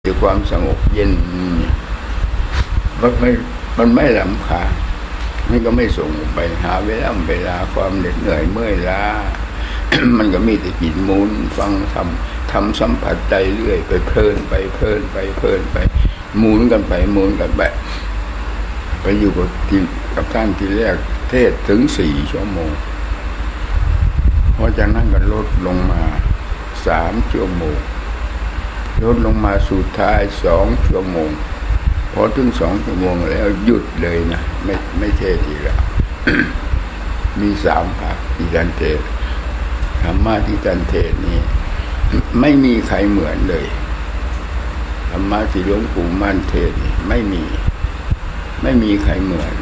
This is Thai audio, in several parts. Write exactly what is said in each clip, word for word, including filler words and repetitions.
คือความสงบเย็นมันไม่มันไม่ลำคาญมันก็ไม่ส่งไปหาเวลาเวลาความเหน็ดเหนื่อยเมื่อยล้า มันก็มีแต่กินมูลฟังทำทำสัมผัสใจเรื่อยไปเพลินไปเพลินไปเพลินไปมูลกันไปมูลกันไปไปอยู่กับที่กับท่านที่แรกเทศถึงสี่ชั่วโมงเพราะจากนั้นก็ลดลงมาสามชั่วโมงลดลงมาสุดท้ายสองชั่วโมงพอถึงสองชั่วโมงแล้วหยุดเลยนะไม่ไม่เทศอีกแล้ว มีสามภาคที่ท่านเทศธรรมะที่ท่านเทศนี่ไม่มีใครเหมือนเลยธรรมะที่หลวงปู่มั่นเทศนี่ไม่มีไม่มีใครเหมือน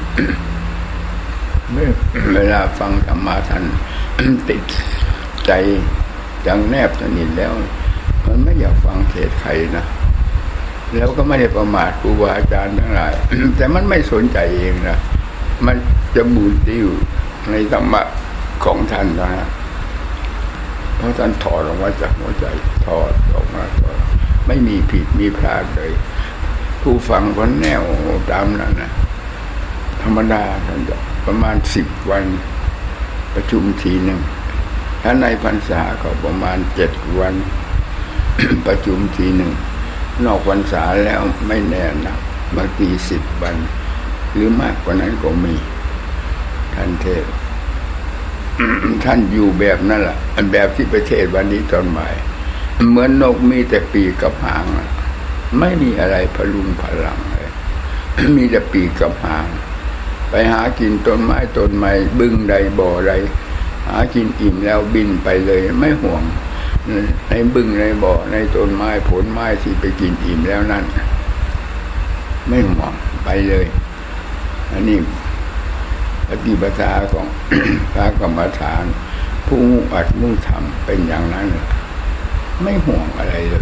เวลาฟังธรรมะท่าน ติดใจจังแนบสนิทแล้วมันไม่อยากฟังเทศใครนะแล้วก็ไม่ได้ประมาทครูบาอาจารย์ทั้งหลาย แต่มันไม่สนใจเองนะมันจะบูดติ้วในธรรมะของท่านนะเพราะท่านถอดออกมาจากหัวใจถอดออกมาถอดไม่มีผิดมีพลาดเลยผู้ฟังก็แนวตามนั้นนะธรรมดาท่านจะประมาณสิบวันประชุมทีหนึ่งถ้าในพรรษาก็ประมาณเจ็ดวัน ประชุมทีหนึ่งนอกพรรษาแล้วไม่แน่นะบางทีสิบวันหรือมากกว่านั้นก็มีท่านเทศ ท่านอยู่แบบนั่นแหละแบบที่ประเทศวันนี้ตอนบ่ายเหมือนนกมีแต่ปีกกับหางไม่มีอะไรพลุงพลังเลย มีแต่ปีกกับหางไปหากินต้นไม้ต้นไม้บึงใดบ่อใดหากินอิ่มแล้วบินไปเลยไม่ห่วงในบึงในบ่อในต้นไม้ผลไม้ที่ไปกินอิ่มแล้วนั่นไม่ห่วงไปเลยอันนี้ปฏิปทาของ พระกรรมฐานผู้มุ่งอัดมุ่งทำเป็นอย่างนั้นไม่ห่วงอะไรเลย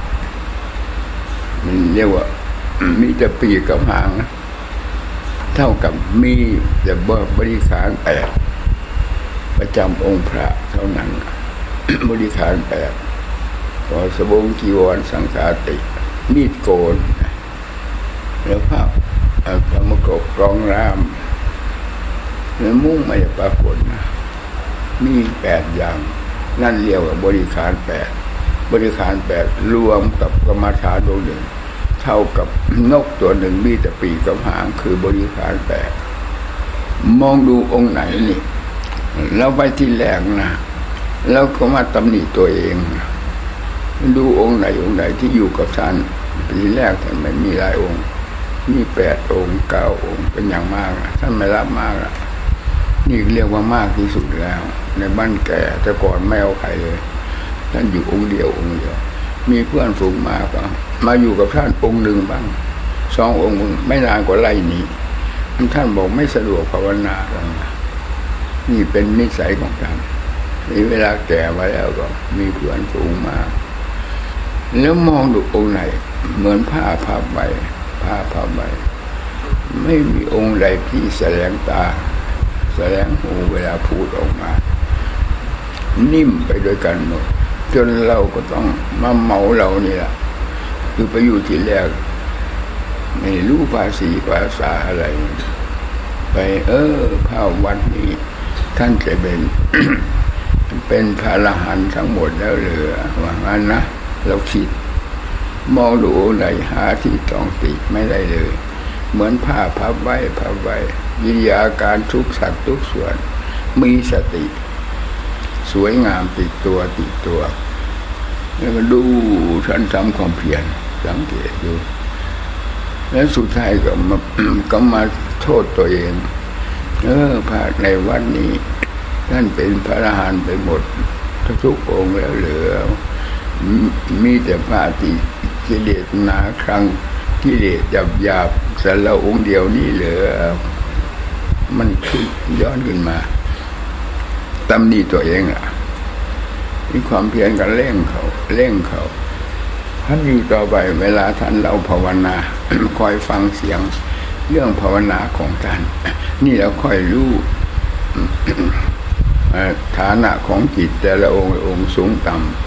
มันเรียกว่า มีแต่ปีกกับหางเท่ากับมีแต่บริขารแปดประจำองค์พระเท่านั้น บริขารแปดพอสบงจีวรสังฆาติมีดโกนแล้วภาพพระมกบกรองรามแล้วมุ่งไม่ปรากฏนะมีแปดอย่างนั่นเรียกว่าบริขารแปดบริขารแปดรวมกับกรรมฐานดวงหนึ่งเท่ากับนกตัวหนึ่งมีแต่ปีกกับหางคือบริขารแปดมองดูองค์ไหนนี่เราไปที่แรกนะแล้วก็มาตำหนิตัวเองดูองค์ไหนองค์ไหนที่อยู่กับท่านทีแรกท่านไม่มีหลายองค์มีแปดองค์เก้าองค์เป็นอย่างมากท่านไม่รับมากนี่เรียกว่ามากที่สุดแล้วในบ้านแก่แต่ก่อนไม่เอาใครเลยท่านอยู่องค์เดียวองค์เดียวมีเพื่อนฝูงมาก็มาอยู่กับท่านองค์หนึ่งบ้างสององค์ไม่นานกว่าไล่นี้ท่านบอกไม่สะดวกภาวนาแล้วนะนี่เป็นนิสัยของท่านมีเวลาแก่มาแล้วก็มีเพื่อนฝูงมาแล้วมองดูองค์ไหนเหมือนผ้าผ้าใบผ้าผ้าใบไม่มีองค์ใดที่แสดงตาแสดงหูเวลาพูดออกมานิ่มไปด้วยกันหมดจนเราก็ต้องมาเมาเรานี่แหละคือไปอยู่ที่แรกไม่รู้ภาษีภาษาอะไรไปเออพระวัดนี้ท่านจะเป็น เป็นพระอรหันต์ทั้งหมดแล้วเหลือว่างั้นนะเราคิดมองดูไหนหาที่ต้องติไม่ได้เลยเหมือนผ้าพับไว้พับไว้วิทยาการทุกสัตว์ทุกส่วนมีสติสวยงามติดตัวติดตัวแล้วก็ดูท่านทำความเพียรสังเกตดูแล้วสุดท้ายก็มา ก็มาโทษตัวเองเออพระในวันนี้ท่านเป็นพระอรหันต์ไปหมดทุกองค์แล้วเหลือมีแต่พระที่กิเลสหนาครั้งกิเลสหยาบหยาบแต่ละองค์เดียวนี่เหลือมันคิดย้อนขึ้นมาตำหนิตัวเองอ่ะมีความเพียรกันเร่งเขาเร่งเขาท่านอยู่ต่อไปเวลาท่านเราภาวนา คอยฟังเสียงเรื่องภาวนาของท่านนี่เราค่อยรู้ ฐานะของจิตแต่ละองค์องค์สูงต่ำ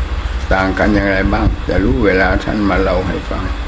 ต่างกันอย่างไรบ้างจะรู้เวลาท่านมาเล่าให้ฟัง